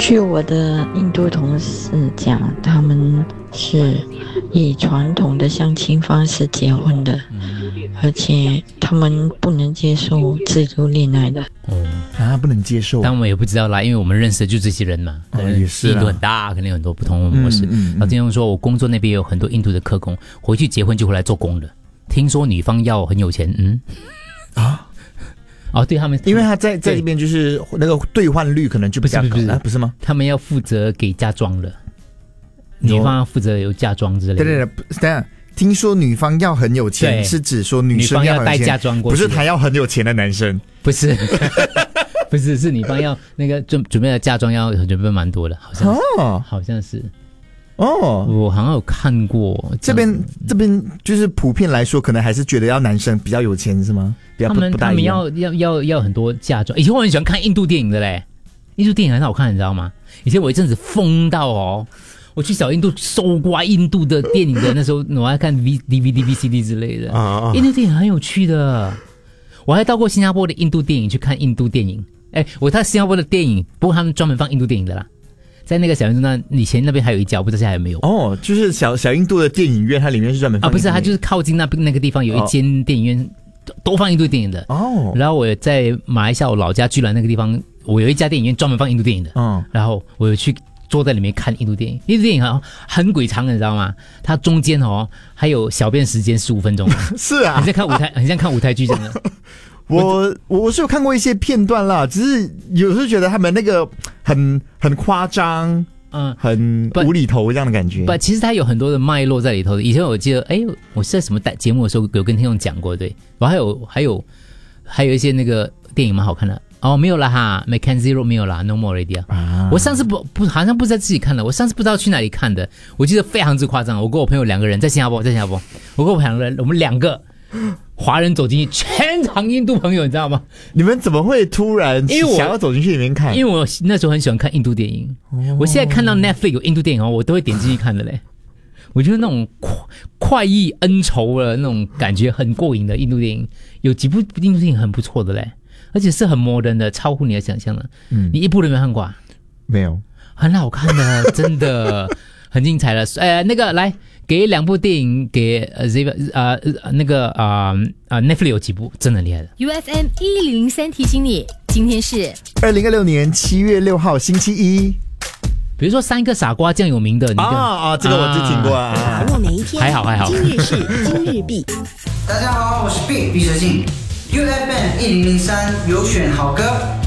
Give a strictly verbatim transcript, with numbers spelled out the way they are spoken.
据我的印度同事讲，他们是以传统的相亲方式结婚的，而且他们不能接受自由恋爱的。 哦， 啊，不能接受。 但我们也不知道啦，因为我们认识的就这些人嘛。 哦，也是啦， 印度很大，肯定有很多不同的模式。 嗯嗯嗯然后听说说我工作那边有很多印度的客工，回去结婚就回来做工的。听说女方要很有钱，嗯啊。 哦，对他们， 因为他在在这边就是那个兑换率可能就比较高， 不是不是、 啊、不是吗？ 他们要负责给嫁妆的，女方要负责有嫁妆之类的。 对对对，等下，听说女方要很有钱，是指说女生要很有钱， 带嫁妆过去， 不是她要很有钱的男生， 不是，不是，是女方要那个准准备的嫁妆要准备蛮多的，好像是，哦、好像是。 哦， 我好像有看过这边这边就是普遍来说，可能还是觉得要男生比较有钱是吗？比较不他们不大他们要要要要很多嫁妆。以前我很喜欢看印度电影的嘞，印度电影很好看，你知道吗？以前我一阵子疯到哦，我去小印度搜刮印度的电影的，那时候我还看 V D V D V C D 之类的啊，印度电影很有趣的。我还到过新加坡的印度电影去看印度电影，哎，我到新加坡的电影，不过他们专门放印度电影的啦。在那个小印度那以前那边还有一家，我不知道现在还有没有。 哦，就是小小印度的电影院，它里面是专门放啊，不是，它就是靠近那那个地方有一间电影院，哦、都放印度电影的。哦，然后我在马来西亚我老家居然那个地方，我有一家电影院专门放印度电影的。嗯，然后我有去坐在里面看印度电影，印度电影好像很鬼长，你知道吗？它中间哦还有小便时间十五分钟。 是啊， 很像看舞台，很像看舞台剧真的。 我我是有看过一些片段啦，只是有时候觉得他们那个很很夸张，嗯，很无厘头这样的感觉。 不，其实它有很多的脉络在里头的。以前我记得，哎，我是在什么节目的时候有跟听众讲过，对。然后还有还有还有一些那个电影蛮好看的。哦，没有啦哈 ，Mackenzie Road 没有啦 ，No More Already 啊。啊我上次不不好像不是在自己看的，我上次不知道去哪里看的，我记得非常之夸张。我跟我朋友两个人在新加坡，在新加坡，我跟我两个人，我们两个。华人走进去，全场印度朋友，你知道吗？ 你们怎么会突然想要走进去里面看？ 因为我那时候很喜欢看印度电影，哦、我现在看到 Netflix 有印度电影哦，我都会点进去看的嘞。我觉得那种快快意恩仇的那种感觉很过瘾的印度电影，有几部印度电影很不错的嘞，而且是很 modern 的，超乎你的想象的。嗯，你一部都没有看过啊？ 没有， 很好看的，真的很精彩的。呃，那个来。给两部电影给呃这个呃那个啊啊 Netflix 有几部真的很厉害的。 U F M 一零零三提醒你，今天是二零二六年七月六号星期一。 比如说三个傻瓜这样有名的，你啊啊，这个我就听过啊。 把握每一天， 还好还好。 今日事今日毕。 大家好，我是 B 毕哲信。U F M 一零零三有选好歌。